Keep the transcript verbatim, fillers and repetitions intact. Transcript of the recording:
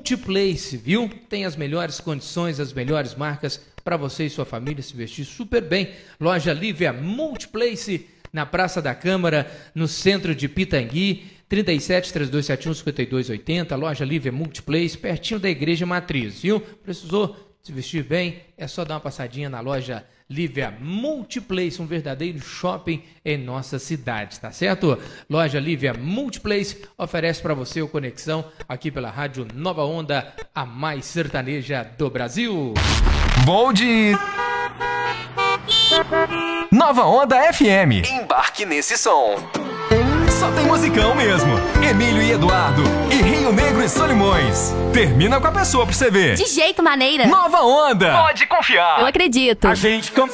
Multiplace, viu? Tem as melhores condições, as melhores marcas para você e sua família se vestir super bem. Loja Lívia Multiplace, na Praça da Câmara, no centro de Pitangui, trinta e sete, três dois sete um, cinquenta e dois oitenta, Loja Lívia Multiplace, pertinho da Igreja Matriz, viu? Precisou se vestir bem? É só dar uma passadinha na Loja Lívia Multiplace, um verdadeiro shopping em nossa cidade, tá certo? Loja Lívia Multiplace oferece para você o Conexão aqui pela Rádio Nova Onda, a mais sertaneja do Brasil. Vou de Nova Onda F M. Embarque nesse som. Só tem musicão mesmo. Emílio e Eduardo e Rio Negro e Solimões. Termina com a pessoa pra você ver. De jeito maneira. Nova Onda. Pode confiar. Eu acredito. A gente